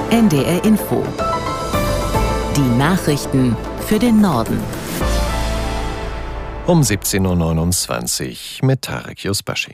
NDR Info. Die Nachrichten für den Norden. Um 17.29 Uhr mit Tarek Yusbashi.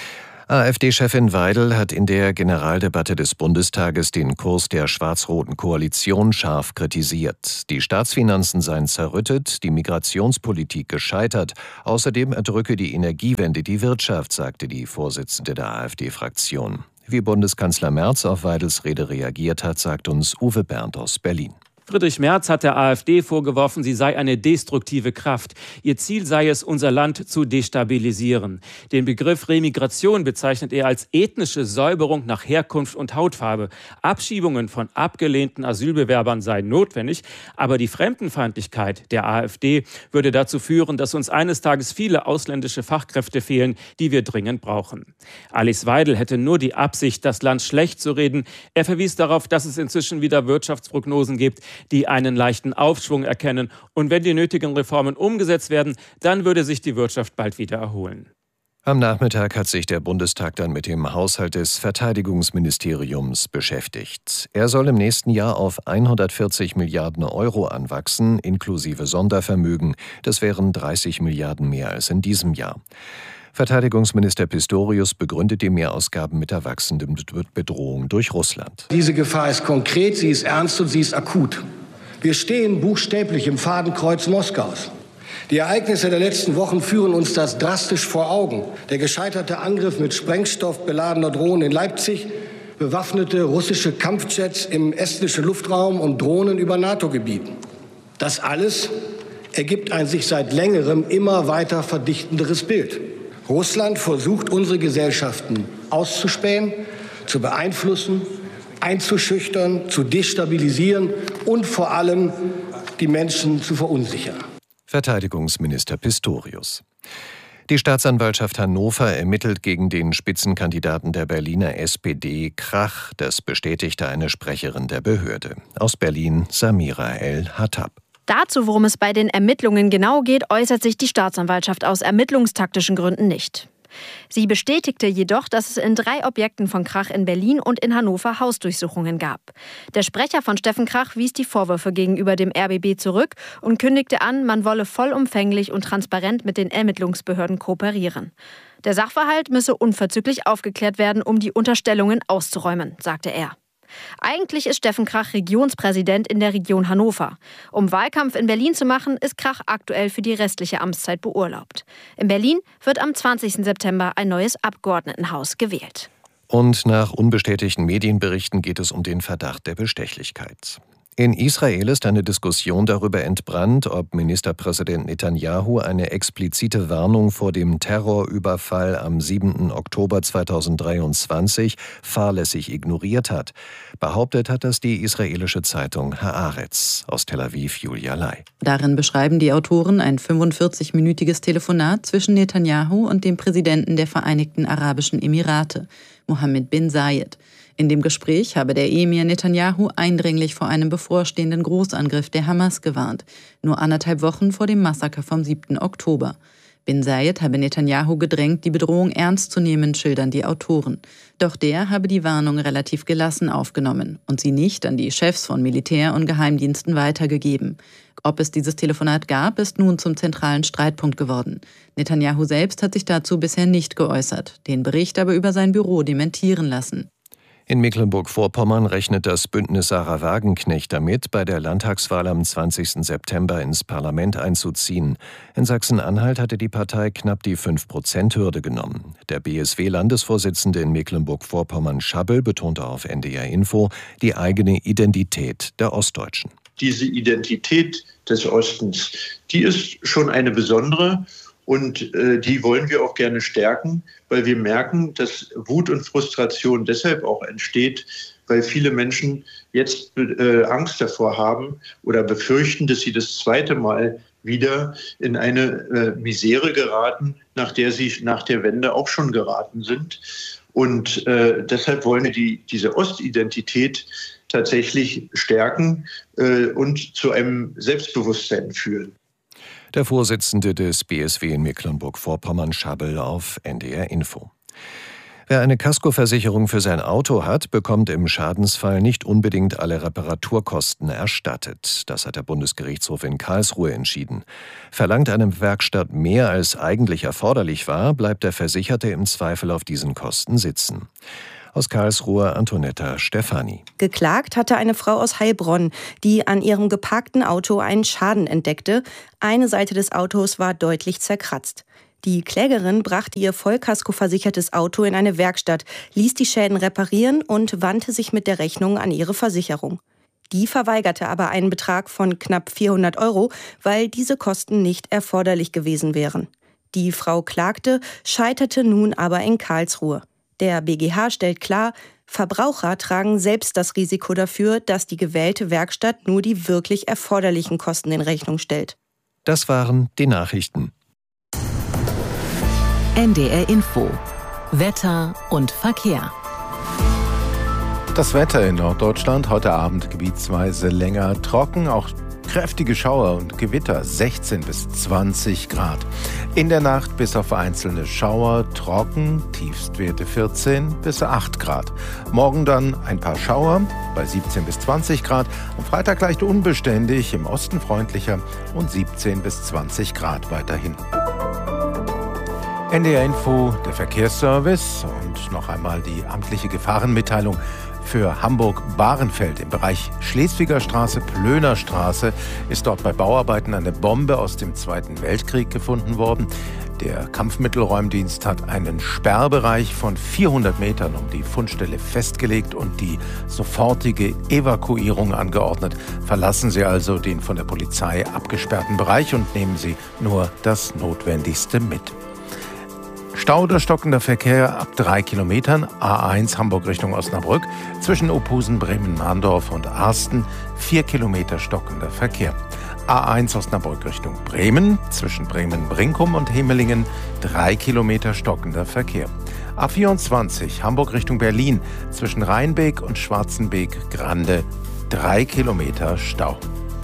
AfD-Chefin Weidel hat in der Generaldebatte des Bundestages den Kurs der schwarz-roten Koalition scharf kritisiert. Die Staatsfinanzen seien zerrüttet, die Migrationspolitik gescheitert. Außerdem erdrücke die Energiewende die Wirtschaft, sagte die Vorsitzende der AfD-Fraktion. Wie Bundeskanzler Merz auf Weidels Rede reagiert hat, sagt uns Uwe Berndt aus Berlin. Friedrich Merz hat der AfD vorgeworfen, sie sei eine destruktive Kraft. Ihr Ziel sei es, unser Land zu destabilisieren. Den Begriff Remigration bezeichnet er als ethnische Säuberung nach Herkunft und Hautfarbe. Abschiebungen von abgelehnten Asylbewerbern seien notwendig, aber die Fremdenfeindlichkeit der AfD würde dazu führen, dass uns eines Tages viele ausländische Fachkräfte fehlen, die wir dringend brauchen. Alice Weidel hätte nur die Absicht, das Land schlecht zu reden. Er verwies darauf, dass es inzwischen wieder Wirtschaftsprognosen gibt, die einen leichten Aufschwung erkennen. Und wenn die nötigen Reformen umgesetzt werden, dann würde sich die Wirtschaft bald wieder erholen. Am Nachmittag hat sich der Bundestag dann mit dem Haushalt des Verteidigungsministeriums beschäftigt. Er soll im nächsten Jahr auf 140 Milliarden Euro anwachsen, inklusive Sondervermögen. Das wären 30 Milliarden mehr als in diesem Jahr. Verteidigungsminister Pistorius begründet die Mehrausgaben mit der wachsenden Bedrohung durch Russland. Diese Gefahr ist konkret, sie ist ernst und sie ist akut. Wir stehen buchstäblich im Fadenkreuz Moskaus. Die Ereignisse der letzten Wochen führen uns das drastisch vor Augen. Der gescheiterte Angriff mit Sprengstoff beladener Drohnen in Leipzig, bewaffnete russische Kampfjets im estnischen Luftraum und Drohnen über NATO-Gebieten. Das alles ergibt ein sich seit längerem immer weiter verdichtenderes Bild. Russland versucht, unsere Gesellschaften auszuspähen, zu beeinflussen, einzuschüchtern, zu destabilisieren und vor allem die Menschen zu verunsichern. Verteidigungsminister Pistorius. Die Staatsanwaltschaft Hannover ermittelt gegen den Spitzenkandidaten der Berliner SPD Krach. Das bestätigte eine Sprecherin der Behörde. Aus Berlin Samira El-Hattab. Dazu, worum es bei den Ermittlungen genau geht, äußert sich die Staatsanwaltschaft aus ermittlungstaktischen Gründen nicht. Sie bestätigte jedoch, dass es in 3 Objekten von Krach in Berlin und in Hannover Hausdurchsuchungen gab. Der Sprecher von Steffen Krach wies die Vorwürfe gegenüber dem RBB zurück und kündigte an, man wolle vollumfänglich und transparent mit den Ermittlungsbehörden kooperieren. Der Sachverhalt müsse unverzüglich aufgeklärt werden, um die Unterstellungen auszuräumen, sagte er. Eigentlich ist Steffen Krach Regionspräsident in der Region Hannover. Um Wahlkampf in Berlin zu machen, ist Krach aktuell für die restliche Amtszeit beurlaubt. In Berlin wird am 20. September ein neues Abgeordnetenhaus gewählt. Und nach unbestätigten Medienberichten geht es um den Verdacht der Bestechlichkeit. In Israel ist eine Diskussion darüber entbrannt, ob Ministerpräsident Netanyahu eine explizite Warnung vor dem Terrorüberfall am 7. Oktober 2023 fahrlässig ignoriert hat. Behauptet hat das die israelische Zeitung Haaretz. Aus Tel Aviv Julia Lai. Darin beschreiben die Autoren ein 45-minütiges Telefonat zwischen Netanyahu und dem Präsidenten der Vereinigten Arabischen Emirate, Mohammed bin Zayed. In dem Gespräch habe der Emir Netanyahu eindringlich vor einem bevorstehenden Großangriff der Hamas gewarnt, nur 1,5 Wochen vor dem Massaker vom 7. Oktober. Bin Zayed habe Netanyahu gedrängt, die Bedrohung ernst zu nehmen, schildern die Autoren. Doch der habe die Warnung relativ gelassen aufgenommen und sie nicht an die Chefs von Militär- und Geheimdiensten weitergegeben. Ob es dieses Telefonat gab, ist nun zum zentralen Streitpunkt geworden. Netanyahu selbst hat sich dazu bisher nicht geäußert, den Bericht aber über sein Büro dementieren lassen. In Mecklenburg-Vorpommern rechnet das Bündnis Sarah Wagenknecht damit, bei der Landtagswahl am 20. September ins Parlament einzuziehen. In Sachsen-Anhalt hatte die Partei knapp die 5%-Hürde genommen. Der BSW-Landesvorsitzende in Mecklenburg-Vorpommern Schabbel betonte auf NDR Info die eigene Identität der Ostdeutschen. Diese Identität des Ostens, die ist schon eine besondere. Und die wollen wir auch gerne stärken, weil wir merken, dass Wut und Frustration deshalb auch entsteht, weil viele Menschen jetzt Angst davor haben oder befürchten, dass sie das zweite Mal wieder in eine Misere geraten, nach der sie nach der Wende auch schon geraten sind. Und deshalb wollen wir diese Ostidentität tatsächlich stärken und zu einem Selbstbewusstsein führen. Der Vorsitzende des BSW in Mecklenburg-Vorpommern Schabbel auf NDR Info. Wer eine Kaskoversicherung für sein Auto hat, bekommt im Schadensfall nicht unbedingt alle Reparaturkosten erstattet. Das hat der Bundesgerichtshof in Karlsruhe entschieden. Verlangt eine Werkstatt mehr als eigentlich erforderlich war, bleibt der Versicherte im Zweifel auf diesen Kosten sitzen. Aus Karlsruhe Antonetta Stefani. Geklagt hatte eine Frau aus Heilbronn, die an ihrem geparkten Auto einen Schaden entdeckte. Eine Seite des Autos war deutlich zerkratzt. Die Klägerin brachte ihr vollkaskoversichertes Auto in eine Werkstatt, ließ die Schäden reparieren und wandte sich mit der Rechnung an ihre Versicherung. Die verweigerte aber einen Betrag von knapp 400 €, weil diese Kosten nicht erforderlich gewesen wären. Die Frau klagte, scheiterte nun aber in Karlsruhe. Der BGH stellt klar, Verbraucher tragen selbst das Risiko dafür, dass die gewählte Werkstatt nur die wirklich erforderlichen Kosten in Rechnung stellt. Das waren die Nachrichten. NDR Info. Wetter und Verkehr. Das Wetter in Norddeutschland heute Abend gebietsweise länger trocken, auch kräftige Schauer und Gewitter 16 bis 20 Grad. In der Nacht bis auf einzelne Schauer trocken, Tiefstwerte 14 bis 8 Grad. Morgen dann ein paar Schauer bei 17 bis 20 Grad. Am Freitag leicht unbeständig, im Osten freundlicher und 17 bis 20 Grad weiterhin. NDR Info, der Verkehrsservice und noch einmal die amtliche Gefahrenmitteilung für Hamburg-Bahrenfeld im Bereich Schleswiger Straße, Plöner Straße ist dort bei Bauarbeiten eine Bombe aus dem Zweiten Weltkrieg gefunden worden. Der Kampfmittelräumdienst hat einen Sperrbereich von 400 Metern um die Fundstelle festgelegt und die sofortige Evakuierung angeordnet. Verlassen Sie also den von der Polizei abgesperrten Bereich und nehmen Sie nur das Notwendigste mit. Stau oder stockender Verkehr ab 3 Kilometern, A1 Hamburg Richtung Osnabrück, zwischen Ophusen, Bremen-Mahndorf und Arsten, 4 Kilometer stockender Verkehr. A1 Osnabrück Richtung Bremen, zwischen Bremen-Brinkum und Hemelingen, 3 Kilometer stockender Verkehr. A24 Hamburg Richtung Berlin, zwischen Rheinbeek und Schwarzenbeek-Grande, 3 Kilometer Stau.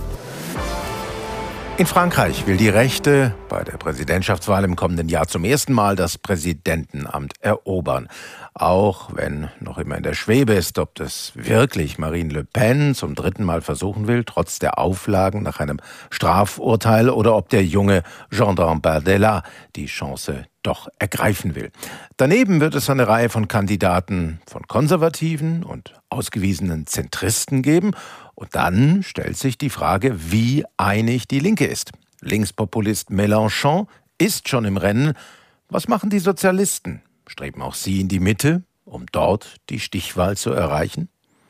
In Frankreich will die Rechte bei der Präsidentschaftswahl im kommenden Jahr zum ersten Mal das Präsidentenamt erobern. Auch wenn noch immer in der Schwebe ist, ob das wirklich Marine Le Pen zum 3. Mal versuchen will, trotz der Auflagen nach einem Strafurteil, oder ob der junge Jean Bardella die Chance doch ergreifen will. Daneben wird es eine Reihe von Kandidaten von Konservativen und ausgewiesenen Zentristen geben. Und dann stellt sich die Frage, wie einig die Linke ist. Linkspopulist Mélenchon ist schon im Rennen. Was machen die Sozialisten? Streben auch sie in die Mitte, um dort die Stichwahl zu erreichen?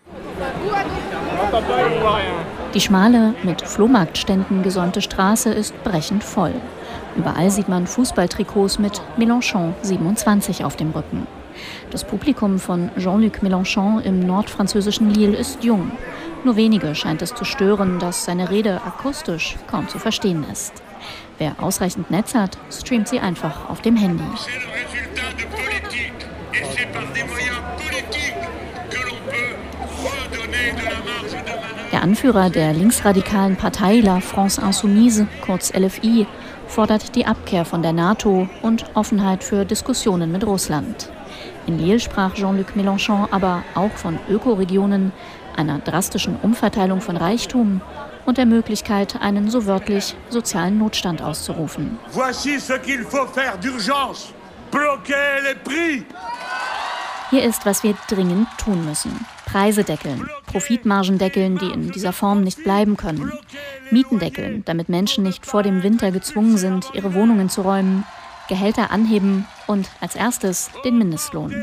Die schmale, mit Flohmarktständen gesäumte Straße ist brechend voll. Überall sieht man Fußballtrikots mit Mélenchon 27 auf dem Rücken. Das Publikum von Jean-Luc Mélenchon im nordfranzösischen Lille ist jung. Nur wenige scheint es zu stören, dass seine Rede akustisch kaum zu verstehen ist. Wer ausreichend Netz hat, streamt sie einfach auf dem Handy. Der Anführer der linksradikalen Partei La France Insoumise, kurz LFI, fordert die Abkehr von der NATO und Offenheit für Diskussionen mit Russland. In Lille sprach Jean-Luc Mélenchon aber auch von Ökoregionen, einer drastischen Umverteilung von Reichtum und der Möglichkeit, einen so wörtlich sozialen Notstand auszurufen. Voici ce qu'il faut faire d'urgence. Bloquer les prix. Hier ist, was wir dringend tun müssen. Preise deckeln, Profitmargen deckeln, die in dieser Form nicht bleiben können. Mieten deckeln, damit Menschen nicht vor dem Winter gezwungen sind, ihre Wohnungen zu räumen. Gehälter anheben und als erstes den Mindestlohn.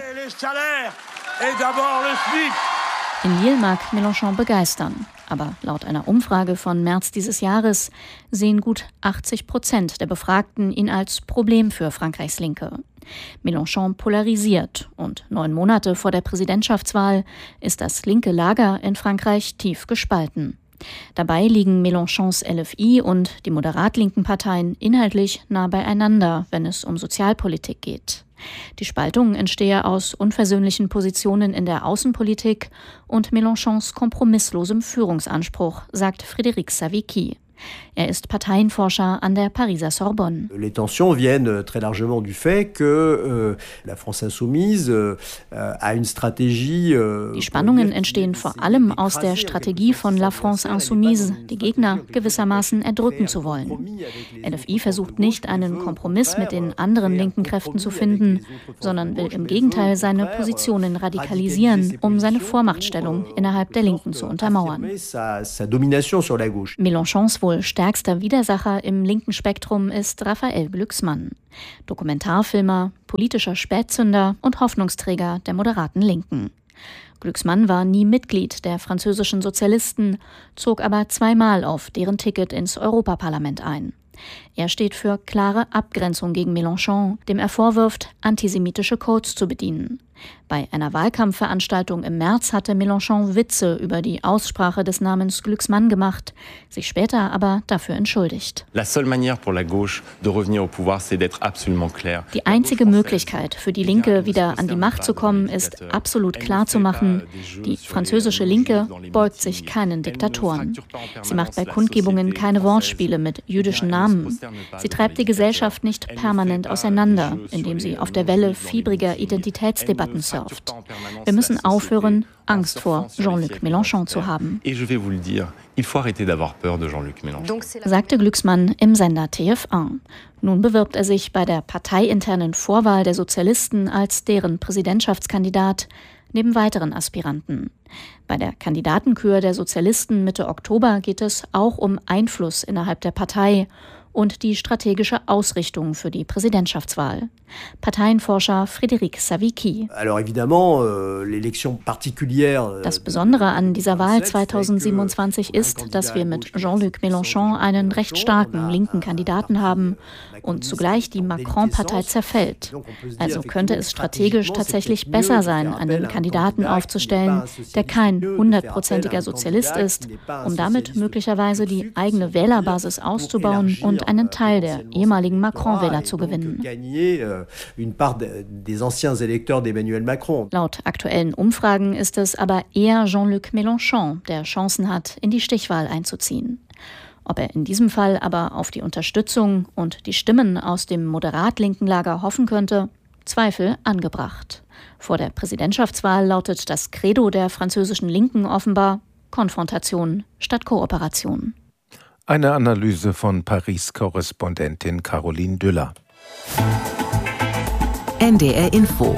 In Lille mag Mélenchon begeistern. Aber laut einer Umfrage von März dieses Jahres sehen gut 80% der Befragten ihn als Problem für Frankreichs Linke. Mélenchon polarisiert und 9 Monate vor der Präsidentschaftswahl ist das linke Lager in Frankreich tief gespalten. Dabei liegen Mélenchons LFI und die moderat-linken Parteien inhaltlich nah beieinander, wenn es um Sozialpolitik geht. Die Spaltung entstehe aus unversöhnlichen Positionen in der Außenpolitik und Mélenchons kompromisslosem Führungsanspruch, sagt Frédéric Savicki. Er ist Parteienforscher an der Pariser Sorbonne. Les tensions viennent très largement du fait que la France insoumise a une stratégie. Die Spannungen entstehen vor allem aus der Strategie von La France insoumise, die Gegner gewissermaßen erdrücken zu wollen. LFI versucht nicht, einen Kompromiss mit den anderen linken Kräften zu finden, sondern will im Gegenteil seine Positionen radikalisieren, um seine Vormachtstellung innerhalb der Linken zu untermauern. Mélenchons wohl stärkster Widersacher im linken Spektrum ist Raphael Glucksmann. Dokumentarfilmer, politischer Spätzünder und Hoffnungsträger der moderaten Linken. Glucksmann war nie Mitglied der französischen Sozialisten, zog aber 2-mal auf deren Ticket ins Europaparlament ein. Er steht für klare Abgrenzung gegen Mélenchon, dem er vorwirft, antisemitische Codes zu bedienen. Bei einer Wahlkampfveranstaltung im März hatte Mélenchon Witze über die Aussprache des Namens Glucksmann gemacht, sich später aber dafür entschuldigt. Die einzige Möglichkeit für die Linke, wieder an die Macht zu kommen, ist absolut klar zu machen, die französische Linke beugt sich keinen Diktatoren. Sie macht bei Kundgebungen keine Wortspiele mit jüdischen Namen. Sie treibt die Gesellschaft nicht permanent auseinander, indem sie auf der Welle fiebriger Identitätsdebatten surft. Wir müssen aufhören, Angst vor Jean-Luc Mélenchon zu haben, sagte Glucksmann im Sender TF1. Nun bewirbt er sich bei der parteiinternen Vorwahl der Sozialisten als deren Präsidentschaftskandidat, neben weiteren Aspiranten. Bei der Kandidatenkür der Sozialisten Mitte Oktober geht es auch um Einfluss innerhalb der Partei und die strategische Ausrichtung für die Präsidentschaftswahl. Parteienforscher Frédéric Savicki. Das Besondere an dieser Wahl 2027 ist, dass wir mit Jean-Luc Mélenchon einen recht starken linken Kandidaten haben und zugleich die Macron-Partei zerfällt. Also könnte es strategisch tatsächlich besser sein, einen Kandidaten aufzustellen, der kein 100%iger Sozialist ist, um damit möglicherweise die eigene Wählerbasis auszubauen und einen Teil der ehemaligen Macron-Wähler zu gewinnen. Laut aktuellen Umfragen ist es aber eher Jean-Luc Mélenchon, der Chancen hat, in die Stichwahl einzuziehen. Ob er in diesem Fall aber auf die Unterstützung und die Stimmen aus dem moderat-linken Lager hoffen könnte, Zweifel angebracht. Vor der Präsidentschaftswahl lautet das Credo der französischen Linken offenbar Konfrontation statt Kooperation. Eine Analyse von Paris-Korrespondentin Caroline Düller. NDR Info.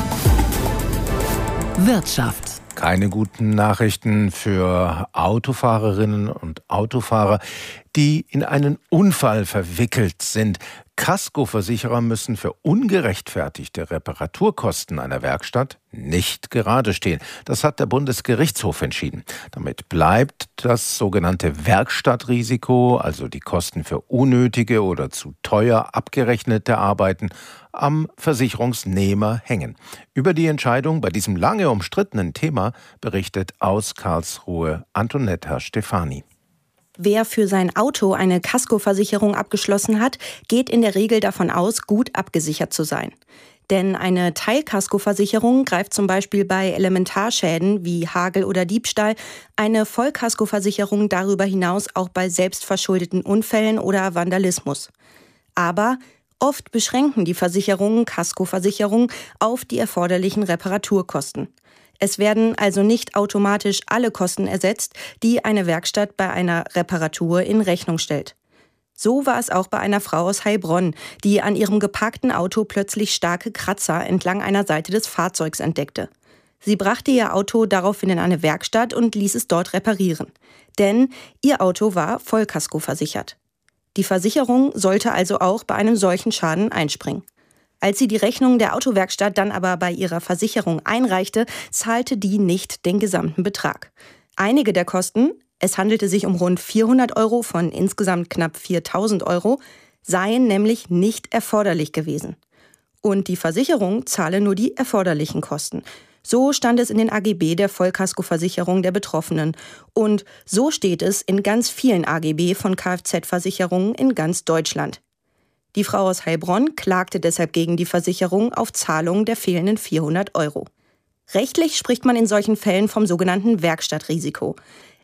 Wirtschaft. Keine guten Nachrichten für Autofahrerinnen und Autofahrer, die in einen Unfall verwickelt sind. Kaskoversicherer müssen für ungerechtfertigte Reparaturkosten einer Werkstatt nicht gerade stehen. Das hat der Bundesgerichtshof entschieden. Damit bleibt das sogenannte Werkstattrisiko, also die Kosten für unnötige oder zu teuer abgerechnete Arbeiten, am Versicherungsnehmer hängen. Über die Entscheidung bei diesem lange umstrittenen Thema berichtet aus Karlsruhe Antonetta Stefani. Wer für sein Auto eine Kaskoversicherung abgeschlossen hat, geht in der Regel davon aus, gut abgesichert zu sein. Denn eine Teilkaskoversicherung greift zum Beispiel bei Elementarschäden wie Hagel oder Diebstahl, eine Vollkaskoversicherung darüber hinaus auch bei selbstverschuldeten Unfällen oder Vandalismus. Aber oft beschränken die Versicherungen Kaskoversicherungen auf die erforderlichen Reparaturkosten. Es werden also nicht automatisch alle Kosten ersetzt, die eine Werkstatt bei einer Reparatur in Rechnung stellt. So war es auch bei einer Frau aus Heilbronn, die an ihrem geparkten Auto plötzlich starke Kratzer entlang einer Seite des Fahrzeugs entdeckte. Sie brachte ihr Auto daraufhin in eine Werkstatt und ließ es dort reparieren. Denn ihr Auto war Vollkaskoversichert. Die Versicherung sollte also auch bei einem solchen Schaden einspringen. Als sie die Rechnung der Autowerkstatt dann aber bei ihrer Versicherung einreichte, zahlte die nicht den gesamten Betrag. Einige der Kosten, es handelte sich um rund 400 € von insgesamt knapp 4.000 €, seien nämlich nicht erforderlich gewesen. Und die Versicherung zahle nur die erforderlichen Kosten. So stand es in den AGB der Vollkaskoversicherung der Betroffenen. Und so steht es in ganz vielen AGB von Kfz-Versicherungen in ganz Deutschland. Die Frau aus Heilbronn klagte deshalb gegen die Versicherung auf Zahlung der fehlenden 400 €. Rechtlich spricht man in solchen Fällen vom sogenannten Werkstattrisiko.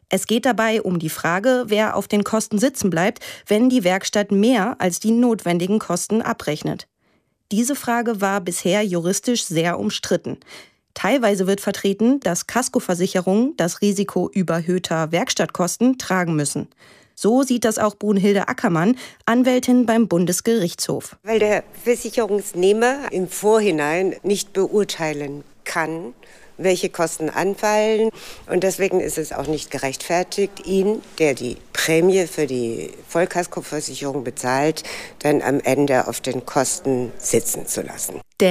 Es geht dabei um die Frage, wer auf den Kosten sitzen bleibt, wenn die Werkstatt mehr als die notwendigen Kosten abrechnet. Diese Frage war bisher juristisch sehr umstritten. Teilweise wird vertreten, dass Kaskoversicherungen das Risiko überhöhter Werkstattkosten tragen müssen. So sieht das auch Brunhilde Ackermann, Anwältin beim Bundesgerichtshof. Weil der Versicherungsnehmer im Vorhinein nicht beurteilen kann, welche Kosten anfallen. Und deswegen ist es auch nicht gerechtfertigt, ihn, der die Prämie für die Vollkaskoversicherung bezahlt, dann am Ende auf den Kosten sitzen zu lassen.